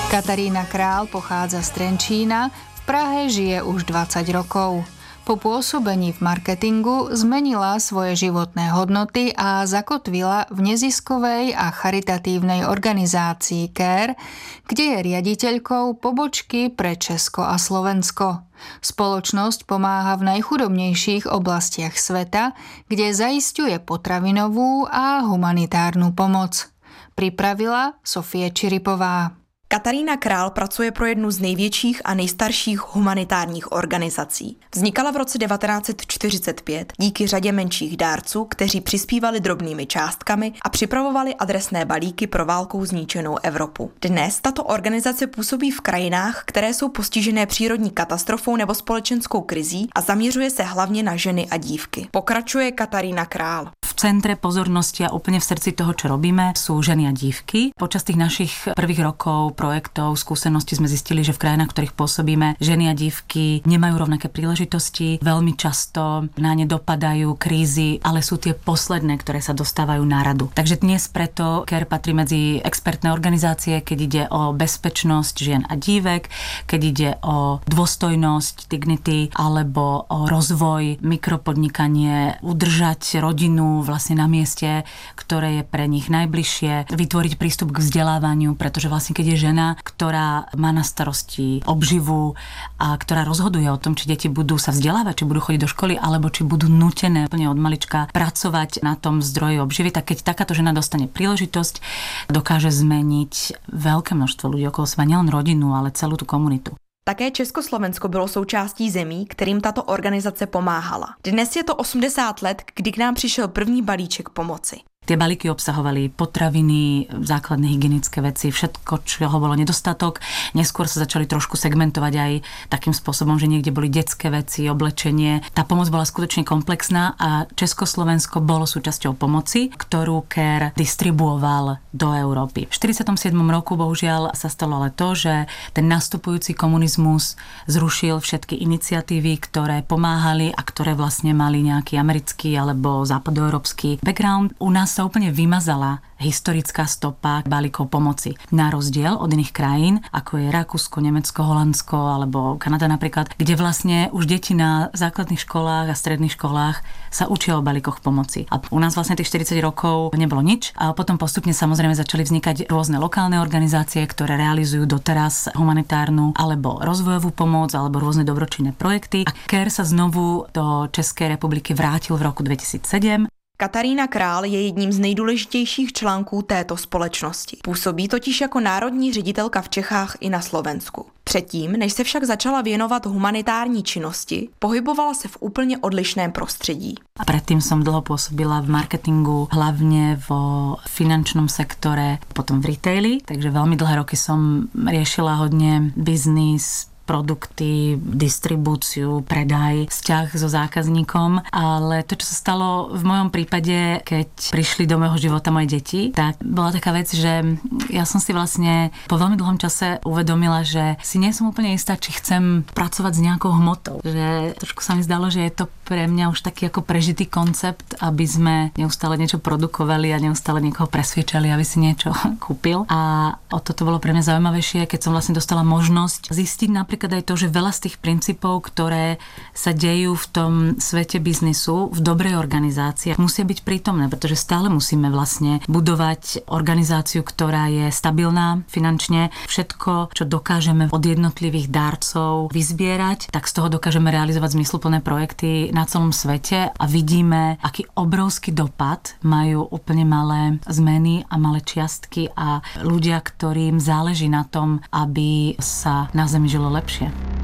Katarína Král pochádza z Trenčína, v Prahe žije už 20 rokov. Po pôsobení v marketingu zmenila svoje životné hodnoty a zakotvila v neziskovej a charitatívnej organizácii CARE, kde je riaditeľkou pobočky pre Česko a Slovensko. Spoločnosť pomáha v najchudobnejších oblastiach sveta, kde zaisťuje potravinovú a humanitárnu pomoc. Pripravila Sofie Čiripová. Katarína Král pracuje pro jednu z největších a nejstarších humanitárních organizací. Vznikala v roce 1945 díky řadě menších dárců, kteří přispívali drobnými částkami a připravovali adresné balíky pro válkou zničenou Evropu. Dnes tato organizace působí v krajinách, které jsou postižené přírodní katastrofou nebo společenskou krizí a zaměřuje se hlavně na ženy a dívky. Pokračuje Katarína Král. V centre pozornosti a úplne v srdci toho, čo robíme, sú ženy a dívky. Počas tých našich prvých rokov, projektov, skúseností sme zistili, že v krajinách, v ktorých pôsobíme, ženy a dívky nemajú rovnaké príležitosti, veľmi často na ne dopadajú krízy, ale sú tie posledné, ktoré sa dostávajú na radu. Takže dnes preto CARE patrí medzi expertné organizácie, keď ide o bezpečnosť žien a dívek, keď ide o dôstojnosť, dignity, alebo o rozvoj, mikropodnikanie, udržať rodinu vlastne na mieste, ktoré je pre nich najbližšie, vytvoriť prístup k vzdelávaniu, pretože vlastne keď je žena, ktorá má na starosti obživu a ktorá rozhoduje o tom, či deti budú sa vzdelávať, či budú chodiť do školy, alebo či budú nútené úplne od malička pracovať na tom zdroji obživy, tak keď takáto žena dostane príležitosť, dokáže zmeniť veľké množstvo ľudí okolo seba, nielen rodinu, ale celú tú komunitu. Také Československo bylo součástí zemí, kterým tato organizace pomáhala. Dnes je to 80 let, kdy k nám přišel první balíček pomoci. Tie balíky obsahovali potraviny, základné hygienické veci, všetko, čoho bolo nedostatok. Neskôr sa začali trošku segmentovať aj takým spôsobom, že niekde boli detské veci, oblečenie. Tá pomoc bola skutočne komplexná a Československo bolo súčasťou pomoci, ktorú CARE distribuoval do Európy. V 47. roku bohužiaľ sa stalo ale to, že ten nastupujúci komunizmus zrušil všetky iniciatívy, ktoré pomáhali a ktoré vlastne mali nejaký americký alebo západoeurópsky background. U nás sa úplne vymazala historická stopa balíkov pomoci. Na rozdiel od iných krajín, ako je Rakúsko, Nemecko, Holandsko alebo Kanada napríklad, kde vlastne už deti na základných školách a stredných školách sa učia o balíkoch pomoci. A u nás vlastne tých 40 rokov nebolo nič a potom postupne samozrejme začali vznikať rôzne lokálne organizácie, ktoré realizujú doteraz humanitárnu alebo rozvojovú pomoc alebo rôzne dobročinné projekty. A CARE sa znovu do Českej republiky vrátil v roku 2007. Katarína Král je jedním z nejdůležitějších článků této společnosti. Působí totiž jako národní ředitelka v Čechách i na Slovensku. Předtím, než se však začala věnovat humanitární činnosti, pohybovala se v úplně odlišném prostředí. A predtým som dlho pôsobila v marketingu, hlavne vo finančnom sektore, potom v retaili, takže veľmi dlhé roky som riešila hodne biznis, produkty, distribúciu, predaj, vzťah so zákazníkom, ale to, čo sa stalo v mojom prípade, keď prišli do môjho života moje deti, tak bola taká vec, že ja som si vlastne po veľmi dlhom čase uvedomila, že si nie som úplne istá, či chcem pracovať s nejakou hmotou. Že trošku sa mi zdalo, že je to pre mňa už taký ako prežitý koncept, aby sme neustále niečo produkovali a neustále niekoho presviečali, aby si niečo kúpil. A o toto bolo pre mňa zaujímavejšie, keď som vlastne dostala možnosť zistiť napríklad aj to, že veľa z tých princípov, ktoré sa dejú v tom svete biznisu, v dobrej organizácii, musia byť prítomné, pretože stále musíme vlastne budovať organizáciu, ktorá je stabilná finančne. Všetko, čo dokážeme od jednotlivých darcov vyzbierať, tak z toho dokážeme realizovať zmysluplné projekty na celom svete a vidíme, aký obrovský dopad majú úplne malé zmeny a malé čiastky a ľudia, ktorým záleží na tom, aby sa na Zemi žilo lepšie.